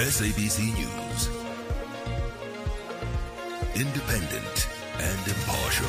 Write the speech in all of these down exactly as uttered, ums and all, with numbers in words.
S A B C News. Independent and impartial.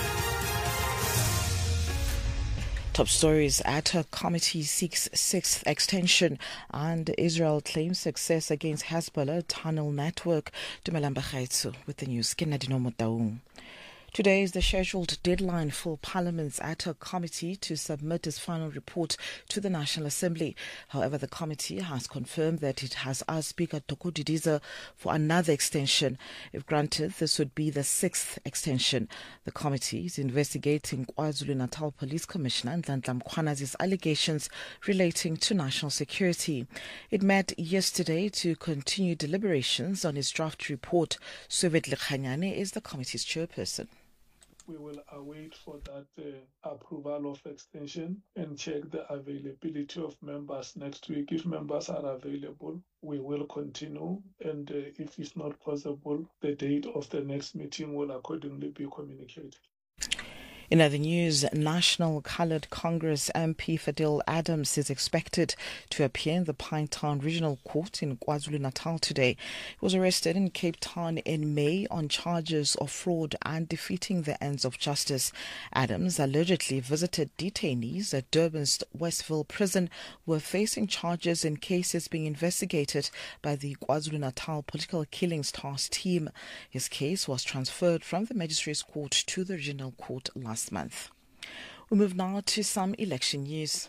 Top stories. ATA committee seeks sixth extension and Israel claims success against Hezbollah tunnel network. Dumelang Bagaitsu with the news. Ke Nadine Motaung. Today is the scheduled deadline for Parliament's ATA committee to submit its final report to the National Assembly. However, the committee has confirmed that it has asked Speaker Thoko Didiza for another extension. If granted, this would be the sixth extension. The committee is investigating KwaZulu-Natal Police Commissioner Nhlanhla Mkhwanazi's allegations relating to national security. It met yesterday to continue deliberations on its draft report. Sovet Lekhanyane is the committee's chairperson. We will await for that uh, approval of extension and check the availability of members next week. If members are available, we will continue, and uh, if it's not possible, the date of the next meeting will accordingly be communicated. In other news, National Coloured Congress M P Fadil Adams is expected to appear in the Pinetown Regional Court in KwaZulu-Natal today. He was arrested in Cape Town in May on charges of fraud and defeating the ends of justice. Adams allegedly visited detainees at Durban's Westville prison who were facing charges in cases being investigated by the KwaZulu-Natal Political Killings Task Team. His case was transferred from the Magistrates Court to the Regional Court last month. We move now to some election news.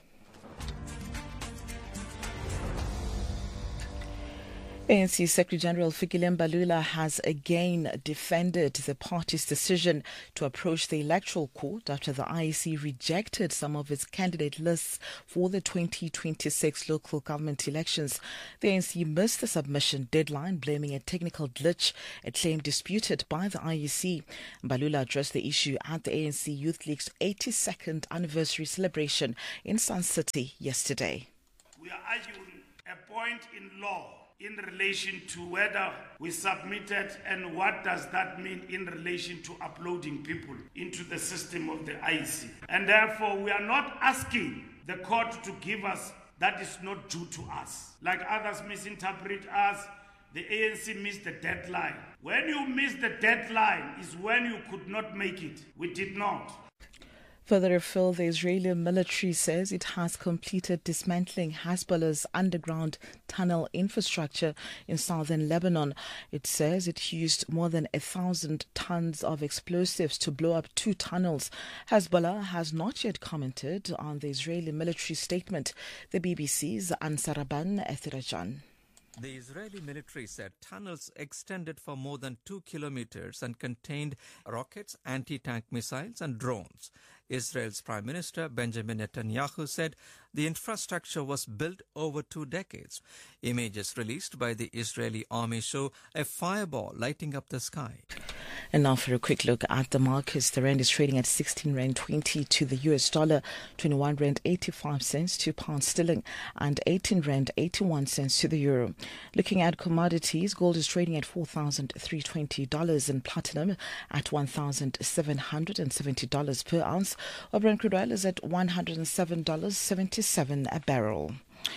A N C Secretary-General Fikile Mbalula has again defended the party's decision to approach the Electoral Court after the I E C rejected some of its candidate lists for the twenty twenty-six local government elections. The A N C missed the submission deadline, blaming a technical glitch, a claim disputed by the I E C. Mbalula addressed the issue at the A N C Youth League's eighty-second anniversary celebration in Sun City yesterday. We are arguing a point in law in relation to whether we submitted and what does that mean in relation to uploading people into the system of the I E C. And therefore, we are not asking the court to give us that is not due to us. Like others misinterpret us, the A N C missed the deadline. When you miss the deadline is when you could not make it. We did not. Further afield, the Israeli military says it has completed dismantling Hezbollah's underground tunnel infrastructure in southern Lebanon. It says it used more than a thousand tons of explosives to blow up two tunnels. Hezbollah has not yet commented on the Israeli military statement. The B B C's Ansaraban Ethirajan. The Israeli military said tunnels extended for more than two kilometers and contained rockets, anti-tank missiles and drones. Israel's Prime Minister Benjamin Netanyahu said the infrastructure was built over two decades. Images released by the Israeli army show a fireball lighting up the sky. And now for a quick look at the markets. The rand is trading at sixteen rand twenty to the U S dollar, twenty-one rand eighty-five cents to pound sterling, and eighteen rand eighty-one cents to the euro. Looking at commodities, gold is trading at four thousand three hundred twenty dollars and platinum at one thousand seven hundred seventy dollars per ounce. Brent crude oil is at one hundred seven dollars and seventy-seven cents a barrel.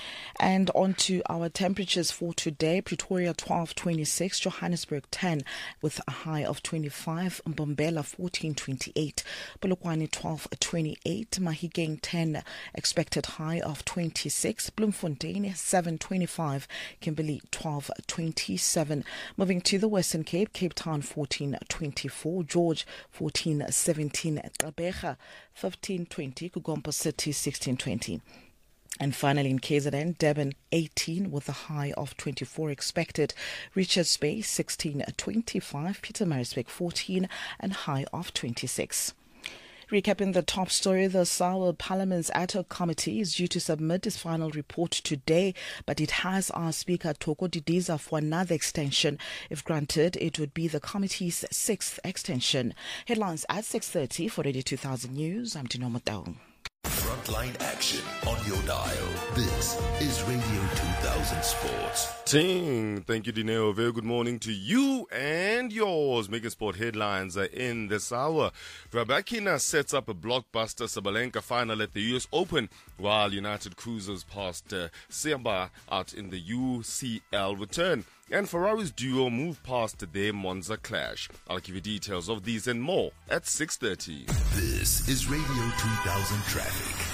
And on to our temperatures for today. Pretoria twelve twenty-six, Johannesburg ten with a high of twenty-five, Mbombela fourteen twenty-eight, Polokwane twelve twenty-eight, Mahikeng ten, expected high of twenty-six, Bloemfontein seven twenty-five, Kimberley twelve twenty-seven. Moving to the Western Cape, Cape Town fourteen twenty-four, George fourteen seventeen, Gqeberha fifteen twenty, Kugompo City sixteen twenty. And finally, in K Z N, Durban eighteen with a high of twenty-four expected. Richards Bay sixteen twenty-five, Pietermaritzburg fourteen and high of twenty-six. Recapping the top story, the SAWA Parliament's ad hoc committee is due to submit its final report today, but it has asked Speaker Thoko Didiza for another extension. If granted, it would be the committee's sixth extension. Headlines at six thirty for Radio two thousand News. I'm Dino Matau. frontline action on your dial. This is Radio two thousand Sports. Ting. Thank you, Dineo. Very good morning to you and yours. Making sport headlines are in this hour. Rabakina sets up a blockbuster Sabalenka final at the U S Open, while United Cruisers passed uh, Siamba out in the U C L return. And Ferrari's duo move past their Monza clash. I'll give you details of these and more at six thirty. This is Radio two thousand Traffic.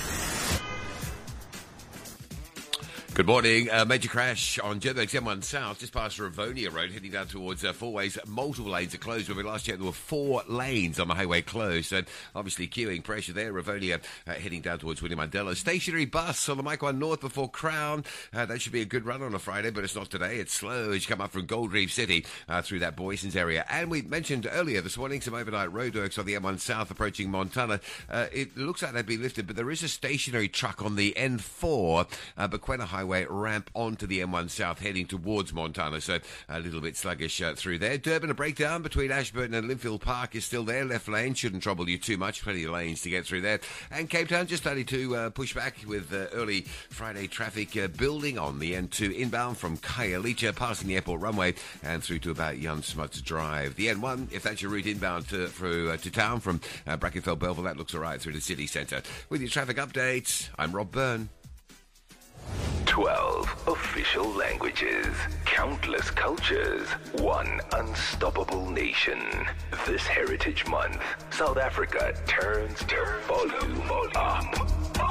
Good morning. A major crash on Joburg's M one South, just past Rivonia Road, heading down towards uh, Four Ways. Multiple lanes are closed. When we last checked, there were four lanes on the highway closed. And obviously queuing pressure there. Rivonia uh, heading down towards William Mandela. Stationary bus on the Mike one North before Crown. Uh, that should be a good run on a Friday, but it's not today. It's slow as you come up from Gold Reef City uh, through that Boysons area. And we mentioned earlier this morning some overnight roadworks on the M one South approaching Montana. Uh, it looks like they've been lifted, but there is a stationary truck on the N four, uh, Bequena Highway ramp onto the M one South heading towards Montana, so a little bit sluggish uh, through there. Durban, a breakdown between Ashburton and Linfield Park is still there. Left lane shouldn't trouble you too much. Plenty of lanes to get through there. And Cape Town just starting to uh, push back with uh, early Friday traffic uh, building on the N two inbound from Khayelitsha, passing the airport runway and through to about Jan Smuts Drive. The N one, if that's your route inbound to, through, uh, to town from uh, Brackenfell Belleville, that looks all right through the city centre. With your traffic updates, I'm Rob Byrne. twelve official languages, countless cultures, one unstoppable nation. This Heritage Month, South Africa turns the volume up.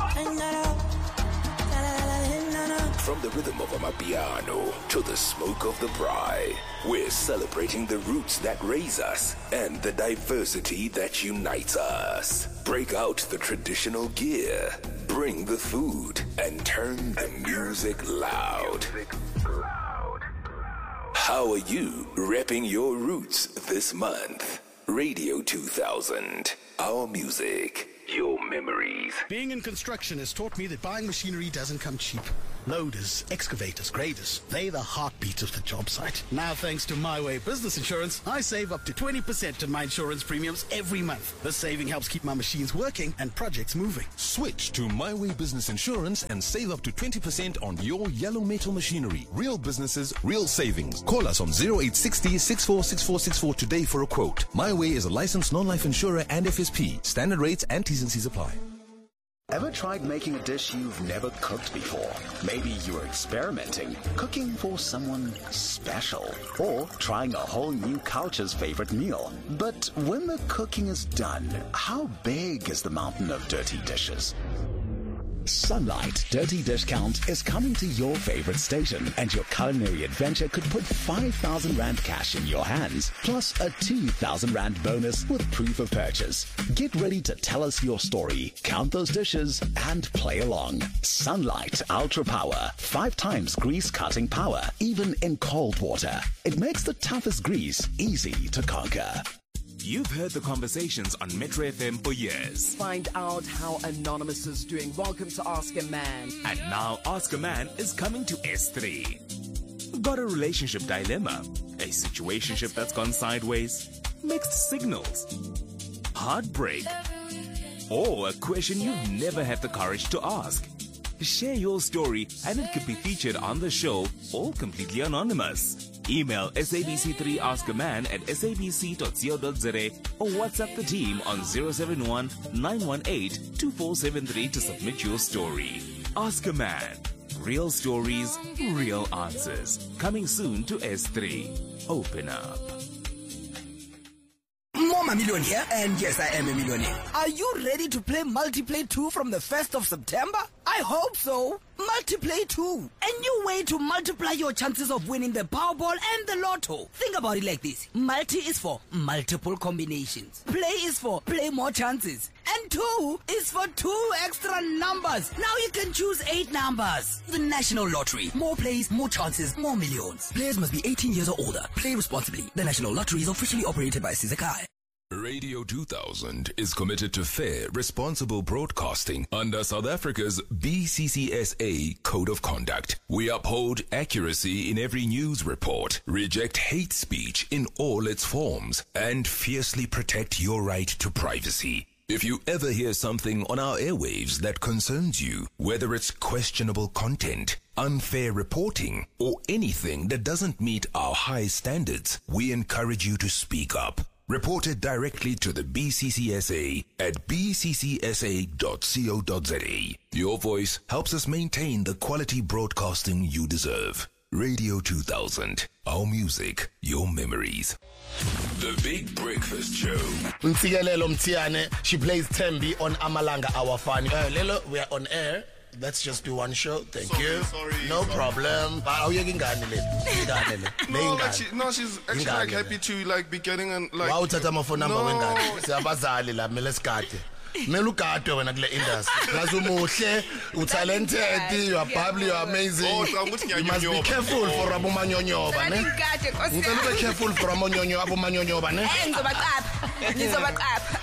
From the rhythm of Amapiano to the smoke of the braai, we're celebrating the roots that raise us and the diversity that unites us. Break out the traditional gear, bring the food, and turn the music loud. How are you repping your roots this month? Radio two thousand, our music, your memories. Being in construction has taught me that buying machinery doesn't come cheap. Loaders, excavators, graders, they're the heartbeat of the job site. Now, thanks to My Way Business Insurance, I save up to twenty percent on my insurance premiums every month. This saving helps keep my machines working and projects moving. Switch to My Way Business Insurance and save up to twenty percent on your yellow metal machinery. Real businesses, real savings. Call us on zero eight six zero, six four six four six four today for a quote. My Way is a licensed non-life insurer and F S P. Standard rates and T's and C's apply. Ever tried making a dish you've never cooked before? Maybe you're experimenting, cooking for someone special, or trying a whole new culture's favorite meal. But when the cooking is done, how big is the mountain of dirty dishes? Sunlight Dirty Dish Count is coming to your favorite station, and your culinary adventure could put five thousand rand cash in your hands, plus a two thousand rand bonus with proof of purchase. Get ready to tell us your story, count those dishes, and play along. Sunlight Ultra Power, five times grease cutting power, even in cold water. It makes the toughest grease easy to conquer. You've heard the conversations on Metro F M for years. Find out how Anonymous is doing. Welcome to Ask a Man. And now Ask a Man is coming to S three. Got a relationship dilemma? A situationship that's gone sideways? Mixed signals? Heartbreak? Or a question you've never had the courage to ask? Share your story and it could be featured on the show, all completely anonymous. Email S A B C three Ask a Man at s a b c dot co dot z a or WhatsApp the team on zero seven one, nine one eight, two four seven three to submit your story. Ask a Man. Real stories, real answers. Coming soon to S three. Open up. Mama Million here, and yes, I am a millionaire. Are you ready to play Multiplay two from the first of September? I hope so. Multiplay two, a new way to multiply your chances of winning the Powerball and the Lotto. Think about it like this. Multi is for multiple combinations. Play is for play more chances. And two is for two extra numbers. Now you can choose eight numbers. The National Lottery. More plays, more chances, more millions. Players must be eighteen years or older. Play responsibly. The National Lottery is officially operated by Sizakai. Radio two thousand is committed to fair, responsible broadcasting under South Africa's B C C S A Code of Conduct. We uphold accuracy in every news report, reject hate speech in all its forms, and fiercely protect your right to privacy. If you ever hear something on our airwaves that concerns you, whether it's questionable content, unfair reporting, or anything that doesn't meet our high standards, we encourage you to speak up. Report it directly to the B C C S A at b c c s a dot co dot z a. Your voice helps us maintain the quality broadcasting you deserve. Radio two thousand. Our music, your memories. The Big Breakfast Show. Mtsikelelo Mtiane, she plays Tembi on Amalanga Awafani. Uh, Lelo, we are on air. Let's just do one show. Thank sorry, you. Sorry. No problem. How you going No, like she, no, she's actually like happy to like be getting an like. Wow, tata my phone number no. wengane. Siyabazali la meleskate. Melukade wena kule industry. Lazumuhle, utalented, you are bubbly, you are amazing. Oh, you must be careful for Abu Manyonyoba, ne? You must be careful for Abu Manyonyoba, ne? Ngizobaqapha. Ngizobaqapha.